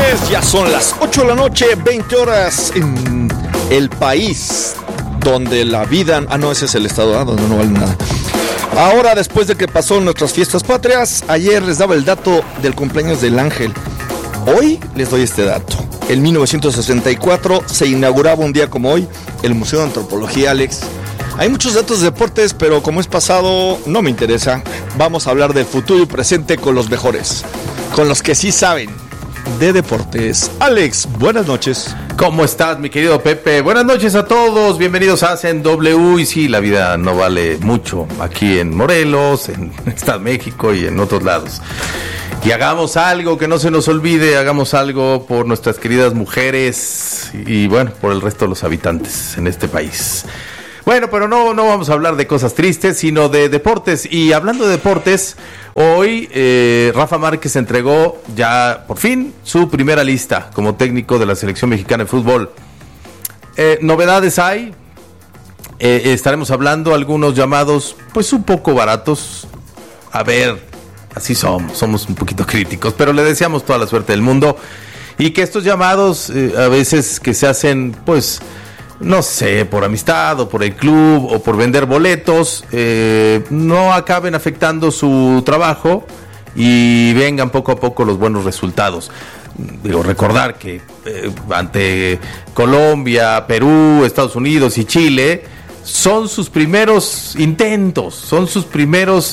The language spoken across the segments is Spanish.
noches, ya son las 8 de la noche, 20 horas en el país donde la vida... no, ese es el estado, donde no vale nada. Ahora, después de que pasó nuestras fiestas patrias, ayer les daba el dato del cumpleaños del ángel. Hoy les doy este dato. En 1964 se inauguraba un día como hoy el Museo de Antropología, Alex. Hay muchos datos de deportes, pero como es pasado, no me interesa. Vamos a hablar del futuro y presente con los mejores, con los que sí saben de deportes. Alex, buenas noches. ¿Cómo estás, mi querido Pepe? Buenas noches a todos, bienvenidos a Hacen W. Y sí, la vida no vale mucho aquí en Morelos, en Estado de México y en otros lados. Y hagamos algo, que no se nos olvide, hagamos algo por nuestras queridas mujeres y bueno, por el resto de los habitantes en este país. Bueno, pero no vamos a hablar de cosas tristes, sino de deportes. Y hablando de deportes, hoy Rafa Márquez entregó ya por fin su primera lista como técnico de la selección mexicana de fútbol. Novedades hay, estaremos hablando algunos llamados pues un poco baratos. A ver, así somos un poquito críticos, pero le deseamos toda la suerte del mundo. Y que estos llamados a veces que se hacen pues... no sé, por amistad o por el club o por vender boletos, no acaben afectando su trabajo y vengan poco a poco los buenos resultados. Digo, recordar que ante Colombia, Perú, Estados Unidos y Chile son sus primeros intentos, son sus primeros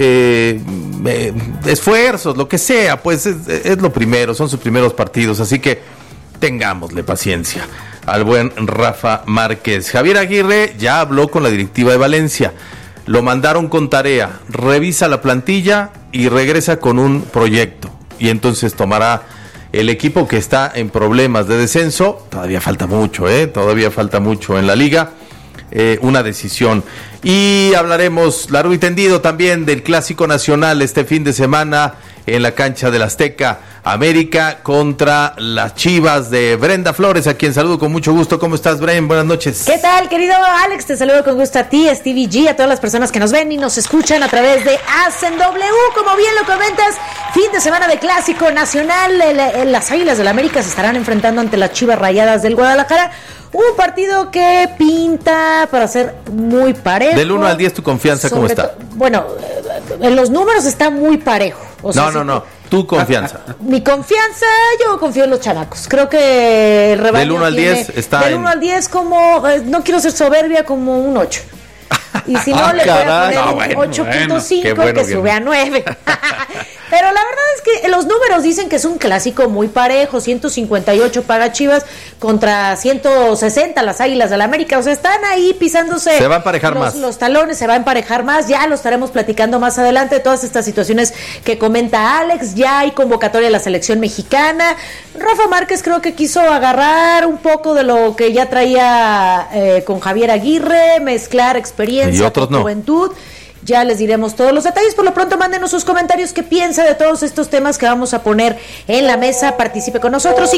esfuerzos, lo que sea, pues es lo primero, son sus primeros partidos, así que tengámosle paciencia al buen Rafa Márquez. Javier Aguirre ya habló con la directiva de Valencia, lo mandaron con tarea, revisa la plantilla y regresa con un proyecto, y entonces tomará el equipo que está en problemas de descenso, todavía falta mucho en la liga, una decisión. Y hablaremos largo y tendido también del Clásico Nacional este fin de semana en la cancha del Azteca. América contra las Chivas de Brenda Flores, a quien saludo con mucho gusto. ¿Cómo estás, Bren? Buenas noches. ¿Qué tal, querido Alex? Te saludo con gusto a ti, a Stevie G, a todas las personas que nos ven y nos escuchan a través de Hacen W. Como bien lo comentas, fin de semana de Clásico Nacional. Las Águilas del América se estarán enfrentando ante las Chivas Rayadas del Guadalajara. Un partido que pinta para ser muy parejo. Del 1 al 10, ¿tu confianza cómo está? Bueno, en los números está muy parejo. O sea, no. Tu confianza. Mi confianza, yo confío en los chamacos. Creo que el rebaño del 1 al 10 está del 1 al 10 como, no quiero ser soberbia, como un 8. Y si no, le voy a poner 8.5, que sube a 9. Pero la verdad es que los números dicen que es un clásico muy parejo. 158 para Chivas contra 160 las Águilas del América. O sea, están ahí pisándose. Se va a emparejar más. Los talones, se va a emparejar más. Ya lo estaremos platicando más adelante de todas estas situaciones que comenta Alex. Ya hay convocatoria de la selección mexicana. Rafa Márquez creo que quiso agarrar un poco de lo que ya traía con Javier Aguirre, mezclar experiencia con juventud. Ya les diremos todos los detalles. Por lo pronto, mándenos sus comentarios. ¿Qué piensa de todos estos temas que vamos a poner en la mesa? Participe con nosotros,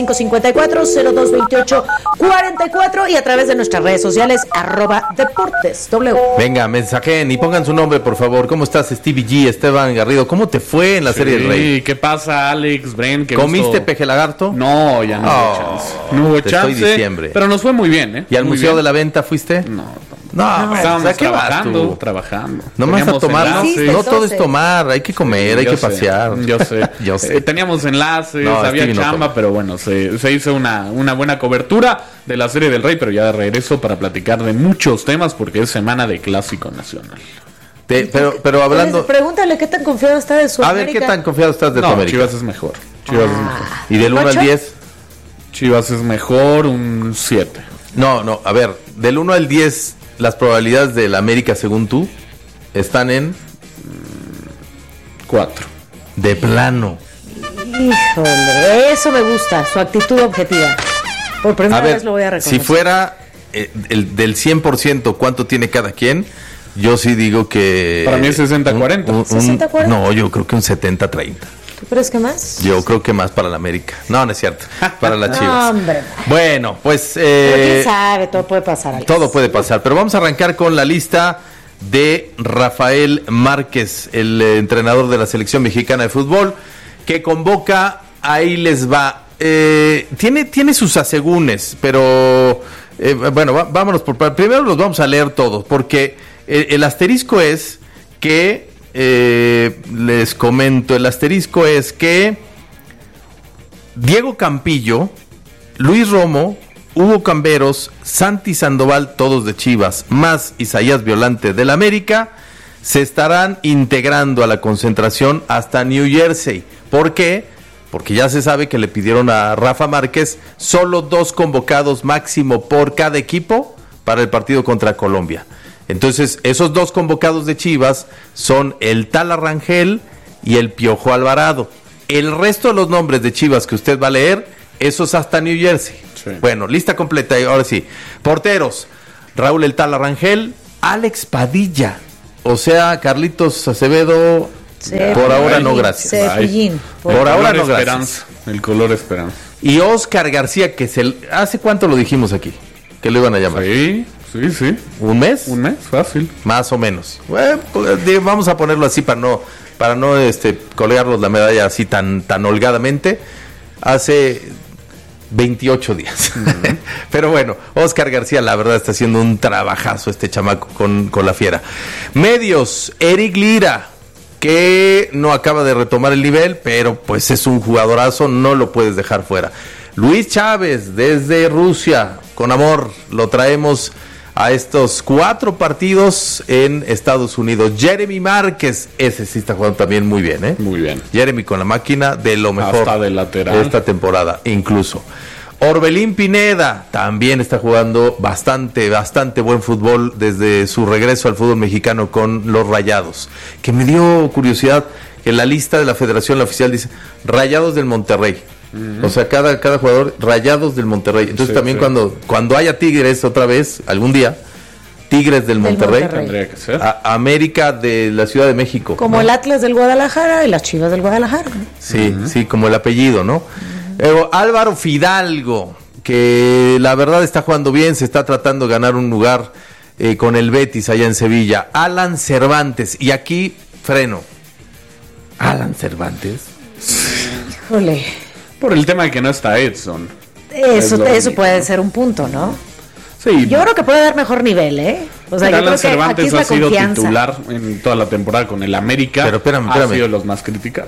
5554-0228-44 y a través de nuestras redes sociales, @DeportesW. Venga, mensajen y pongan su nombre, por favor. ¿Cómo estás, Stevie G, Esteban Garrido? ¿Cómo te fue en la Serie del Rey? ¿Qué pasa, Alex, Bren? ¿Comiste peje lagarto? No, ya no hubo chance. No hubo chance, diciembre. pero nos fue muy bien, ¿eh? ¿Y al muy Museo bien. de la Venta fuiste? No, estábamos trabajando. No más a tomar, no todo es tomar, hay que comer, hay que pasear. Yo sé. Teníamos enlaces, había chamba, pero bueno, se hizo una buena cobertura de la Serie del Rey, pero ya de regreso para platicar de muchos temas porque es semana de Clásico Nacional. Pero hablando... Pregúntale qué tan confiado está de su América. A ver, ¿qué tan confiado estás de tu América? Chivas es mejor. ¿Y del 1 al 10? Chivas es mejor, un 7. No, a ver, del 1 al 10... las probabilidades del América, según tú, están en 4. De plano. Híjole, eso me gusta, su actitud objetiva. Por primera vez lo voy a reconocer. Si fuera el del 100%, ¿cuánto tiene cada quien? Yo sí digo que... Para mí es 60-40. ¿60-40? No, yo creo que un 70-30. ¿Tú crees que más? Yo creo que más para la América. No es cierto. Para las Chivas. No, hombre. Bueno, pues... Pero quién sabe, todo puede pasar, Alex. Todo puede pasar. Pero vamos a arrancar con la lista de Rafael Márquez, el entrenador de la selección mexicana de fútbol, que convoca, ahí les va, tiene sus asegúnes, pero bueno, vámonos por primero los vamos a leer todos, porque el asterisco es que les comento, el asterisco es que Diego Campillo, Luis Romo, Hugo Camberos, Santi Sandoval, todos de Chivas, más Isaías Violante del América, se estarán integrando a la concentración hasta New Jersey. ¿Por qué? Porque ya se sabe que le pidieron a Rafa Márquez solo 2 convocados máximo por cada equipo para el partido contra Colombia. Entonces, esos 2 convocados de Chivas son el Tala Rangel y el Piojo Alvarado. El resto de los nombres de Chivas que usted va a leer, esos hasta New Jersey. Sí. Bueno, lista completa, ahora sí. Porteros, Raúl el Tala Rangel, Alex Padilla, o sea, Carlitos Acevedo, por ahora no gracias. Por ahora no gracias. El color esperanza. Y Oscar García, que ¿hace cuánto lo dijimos aquí? Que lo iban a llamar. Sí. ¿Un mes? Un mes, fácil. Más o menos. Bueno, vamos a ponerlo así para no colgarnos la medalla así tan holgadamente. Hace 28 días. Uh-huh. Pero bueno, Oscar García, la verdad, está haciendo un trabajazo este chamaco con la fiera. Medios, Eric Lira, que no acaba de retomar el nivel, pero pues es un jugadorazo, no lo puedes dejar fuera. Luis Chávez, desde Rusia, con amor, lo traemos a estos 4 partidos en Estados Unidos. Jeremy Márquez, ese sí está jugando también muy bien, ¿eh? Muy bien. Jeremy con la máquina de lo mejor. Hasta de lateral. Esta temporada, incluso. Orbelín Pineda también está jugando bastante buen fútbol desde su regreso al fútbol mexicano con los Rayados. Que me dio curiosidad que en la lista de la federación, la oficial, dice Rayados del Monterrey. Uh-huh. O sea, cada jugador, Rayados del Monterrey. Entonces sí, también cuando haya Tigres otra vez, algún día, Tigres del Monterrey. Tendría que ser. América de la Ciudad de México. Como, ¿no? El Atlas del Guadalajara y las Chivas del Guadalajara. Sí, uh-huh. Sí, como el apellido, ¿no? Uh-huh. Álvaro Fidalgo, que la verdad está jugando bien, se está tratando de ganar un lugar con el Betis allá en Sevilla. Alan Cervantes, y aquí freno. Alan Cervantes. Híjole. Por el tema de que no está Edson. Eso puede ser un punto, ¿no? Sí. Yo creo que puede dar mejor nivel, ¿eh? O sea, yo creo que Cervantes aquí es ha sido confianza. Titular en toda la temporada con el América. Pero espérame. Ha sido los más criticados.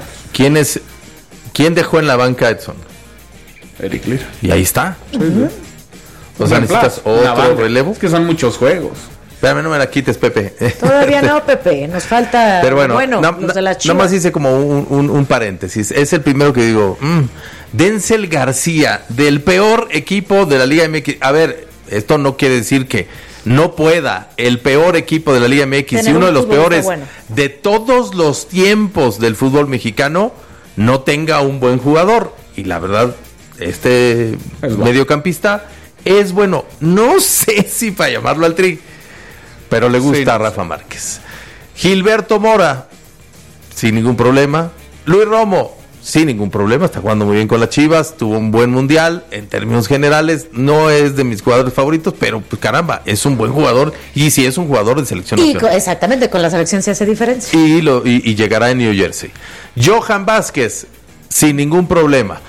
¿Quién dejó en la banca a Edson? Eric Lira. Y ahí está. Uh-huh. O sea, necesitas otro relevo. Es que son muchos juegos. Espérame, no me la quites, Pepe. Todavía no, Pepe. Nos falta. Pero bueno, los de la Chivas. Nomás hice como un paréntesis. Es el primero que digo. Denzel García, del peor equipo de la Liga MX. A ver, esto no quiere decir que no pueda el peor equipo de la Liga MX y uno de los peores de todos los tiempos del fútbol mexicano no tenga un buen jugador. Y la verdad, este mediocampista es bueno. No sé si para llamarlo al Tri, pero le gusta a Rafa Márquez. Gilberto Mora, sin ningún problema. Luis Romo, sin ningún problema, está jugando muy bien con las Chivas, tuvo un buen mundial, en términos generales, no es de mis jugadores favoritos, pero pues caramba, es un buen jugador, y sí es un jugador de selección nacional. Exactamente, con la selección se hace diferencia. Y llegará en New Jersey. Johan Vázquez, sin ningún problema.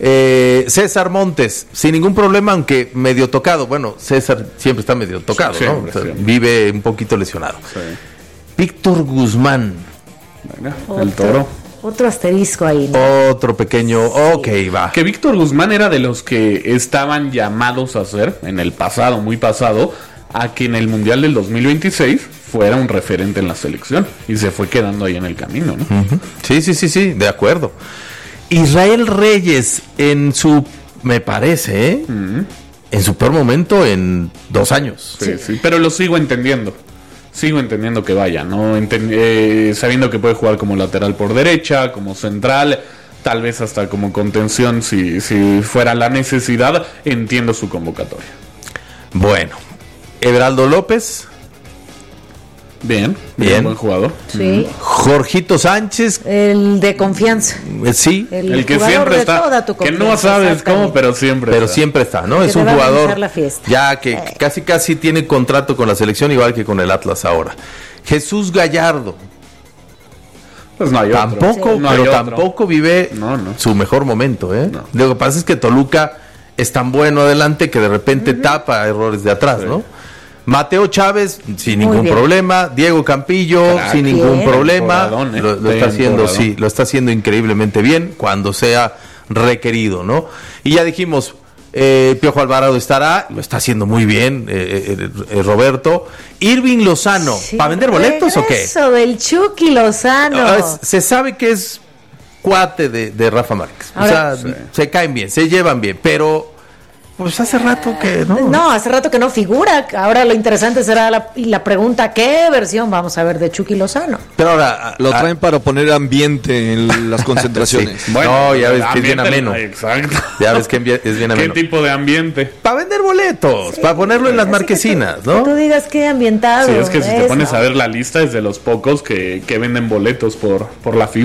César Montes, sin ningún problema, aunque medio tocado. Bueno, César siempre está medio tocado, sí, ¿no? O sea, vive un poquito lesionado. Sí. Víctor Guzmán. Bueno, el Toro. Otro asterisco ahí, ¿no? Otro pequeño, ok, va. Que Víctor Guzmán era de los que estaban llamados a ser, en el pasado, muy pasado, a que en el Mundial del 2026 fuera un referente en la selección. Y se fue quedando ahí en el camino, ¿no? Uh-huh. Sí, de acuerdo. Israel Reyes en su, me parece, uh-huh, en su peor momento en 2 años. Sí, pero lo sigo entendiendo. Sigo entendiendo que vaya, ¿no? Sabiendo que puede jugar como lateral por derecha, como central, tal vez hasta como contención, si fuera la necesidad, entiendo su convocatoria. Bueno, Everaldo López. Bien, buen jugador. Sí. Jorgito Sánchez. El de confianza. Sí. El que siempre está. Que no sabes cómo, pero siempre está, ¿no? Es un jugador ya que casi tiene contrato con la selección, igual que con el Atlas ahora. Jesús Gallardo. Pues no hay otro. Tampoco, Sí. No hay pero otro. tampoco vive No. su mejor momento, ¿eh? No. Lo que pasa es que Toluca es tan bueno adelante que de repente tapa errores de atrás, Sí. ¿no? Mateo Chávez, sin Muy ningún bien. problema. Diego Campillo, Crack. sin ningún Bien. problema. Temporadón, Lo está haciendo, Temporadón. sí, lo está haciendo increíblemente bien cuando sea requerido, ¿no? Y ya dijimos, Piojo Alvarado estará, lo está haciendo muy bien, Roberto. Irving Lozano, Sí, ¿para vender boletos o qué? Eso del Chucky Lozano. Se sabe que es cuate de Rafa Márquez. Ahora- o sea, se caen bien, se llevan bien, pero pues hace rato que no. No, hace rato que no figura. Ahora lo interesante será la pregunta, ¿qué versión vamos a ver de Chucky Lozano? Pero ahora Lo traen para poner ambiente en las concentraciones. Sí. No, ya ves que es bien ambiente, ameno. Exacto. Ya ves que es bien ¿Qué ameno. tipo de ambiente? Para vender boletos, para ponerlo en las marquesinas, Que tú ¿no? digas qué ambientado. Sí, es que si te es, pones ¿no? a ver la lista es de los pocos que venden boletos por la figura.